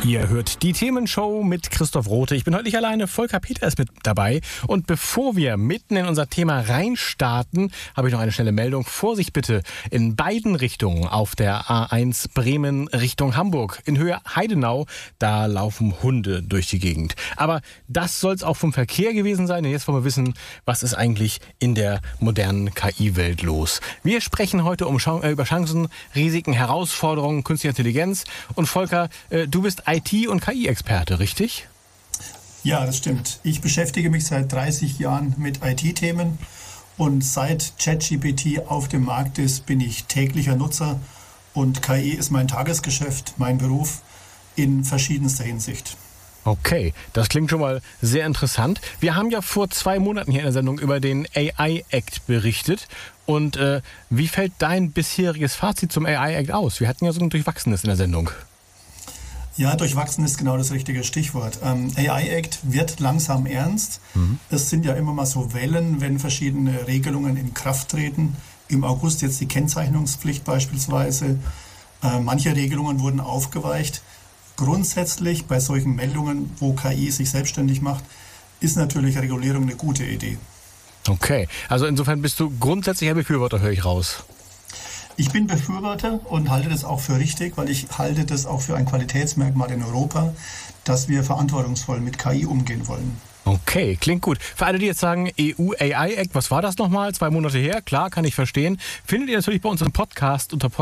Ihr hört die Themenshow mit Christoph Rothe. Ich bin heute nicht alleine, Volker Peter ist mit dabei. Und bevor wir mitten in unser Thema reinstarten, habe ich noch eine schnelle Meldung. Vorsicht bitte in beiden Richtungen auf der A1 Bremen Richtung Hamburg. In Höhe Heidenau, da laufen Hunde durch die Gegend. Aber das soll es auch vom Verkehr gewesen sein. Und jetzt wollen wir wissen, was ist eigentlich in der modernen KI-Welt los. Wir sprechen heute über Chancen, Risiken, Herausforderungen, künstliche Intelligenz. Und Volker, du bist IT- und KI-Experte, richtig? Ja, das stimmt. Ich beschäftige mich seit 30 Jahren mit IT-Themen und seit ChatGPT auf dem Markt ist, bin ich täglicher Nutzer und KI ist mein Tagesgeschäft, mein Beruf in verschiedenster Hinsicht. Okay, das klingt schon mal sehr interessant. Wir haben ja vor 2 Monaten hier in der Sendung über den AI Act berichtet. Und wie fällt dein bisheriges Fazit zum AI Act aus? Wir hatten ja so ein Durchwachsenes in der Sendung. Ja, durchwachsen ist genau das richtige Stichwort. AI Act wird langsam ernst. Es sind ja immer mal so Wellen, wenn verschiedene Regelungen in Kraft treten. Im August jetzt die Kennzeichnungspflicht beispielsweise. Manche Regelungen wurden aufgeweicht. Grundsätzlich bei solchen Meldungen, wo KI sich selbstständig macht, ist natürlich Regulierung eine gute Idee. Okay, also insofern bist du grundsätzlicher Befürworter, höre ich raus. Ich bin Befürworter und halte das auch für richtig, weil ich halte das auch für ein Qualitätsmerkmal in Europa, dass wir verantwortungsvoll mit KI umgehen wollen. Okay, klingt gut. Für alle, die jetzt sagen, EU AI Act, was war das nochmal? 2 Monate her, klar, kann ich verstehen. Findet ihr natürlich bei uns im Podcast unter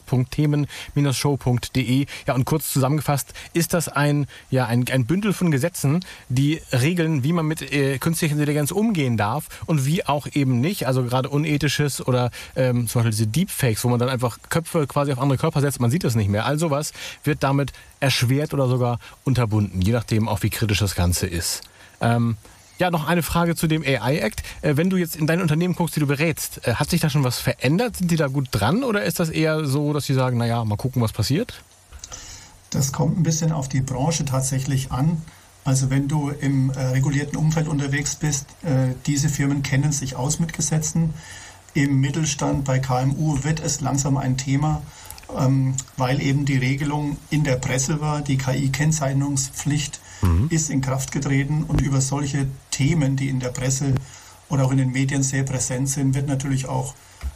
podcast.themen-show.de. Ja, und kurz zusammengefasst ist das ein Bündel von Gesetzen, die regeln, wie man mit künstlicher Intelligenz umgehen darf und wie auch eben nicht. Also gerade unethisches oder zum Beispiel diese Deepfakes, wo man dann einfach Köpfe quasi auf andere Körper setzt, man sieht das nicht mehr. All sowas wird damit erschwert oder sogar unterbunden, je nachdem auch wie kritisch das Ganze ist. Noch eine Frage zu dem AI Act. Wenn du jetzt in deine Unternehmen guckst, die du berätst, hat sich da schon was verändert? Sind die da gut dran oder ist das eher so, dass sie sagen, naja, mal gucken, was passiert? Das kommt ein bisschen auf die Branche tatsächlich an. Also wenn du im regulierten Umfeld unterwegs bist, diese Firmen kennen sich aus mit Gesetzen. Im Mittelstand bei KMU wird es langsam ein Thema, weil eben die Regelung in der Presse war, die KI-Kennzeichnungspflicht ist in Kraft getreten und über solche Themen, die in der Presse oder auch in den Medien sehr präsent sind, wird natürlich auch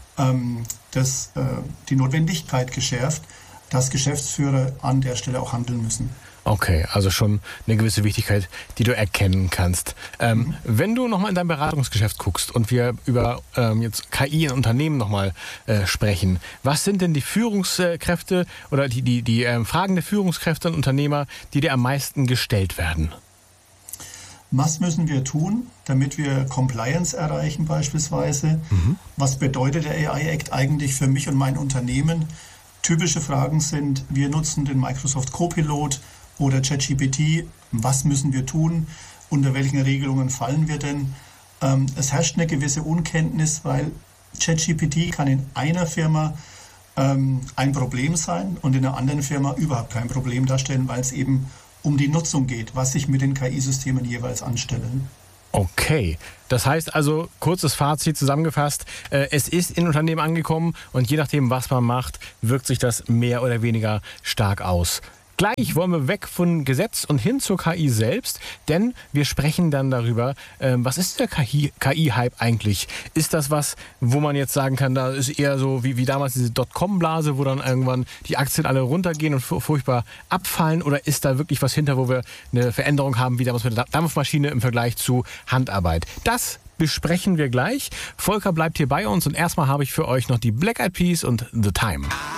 die Notwendigkeit geschärft, dass Geschäftsführer an der Stelle auch handeln müssen. Okay, also schon eine gewisse Wichtigkeit, die du erkennen kannst. Wenn du nochmal in dein Beratungsgeschäft guckst und wir über jetzt KI in Unternehmen nochmal sprechen, was sind denn die Führungskräfte oder die Fragen der Führungskräfte und Unternehmer, die dir am meisten gestellt werden? Was müssen wir tun, damit wir Compliance erreichen beispielsweise? Was bedeutet der AI Act eigentlich für mich und mein Unternehmen? Typische Fragen sind, wir nutzen den Microsoft Copilot oder ChatGPT, was müssen wir tun, unter welchen Regelungen fallen wir denn? Es herrscht eine gewisse Unkenntnis, weil ChatGPT kann in einer Firma ein Problem sein und in einer anderen Firma überhaupt kein Problem darstellen, weil es eben um die Nutzung geht, was ich mit den KI-Systemen jeweils anstelle. Okay, das heißt also, kurzes Fazit zusammengefasst, es ist in Unternehmen angekommen und je nachdem, was man macht, wirkt sich das mehr oder weniger stark aus. Gleich wollen wir weg von Gesetz und hin zur KI selbst, denn wir sprechen dann darüber, was ist der KI-Hype eigentlich? Ist das was, wo man jetzt sagen kann, da ist eher so wie damals diese Dotcom-Blase, wo dann irgendwann die Aktien alle runtergehen und furchtbar abfallen? Oder ist da wirklich was hinter, wo wir eine Veränderung haben, wie damals mit der Dampfmaschine im Vergleich zu Handarbeit? Das besprechen wir gleich. Volker bleibt hier bei uns und erstmal habe ich für euch noch die Black Eyed Peas und The Time.